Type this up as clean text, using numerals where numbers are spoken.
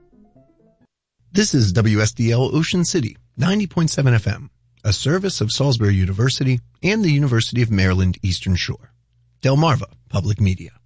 This is WSDL Ocean City, 90.7 FM, a service of Salisbury University and the University of Maryland Eastern Shore. Delmarva Public Media.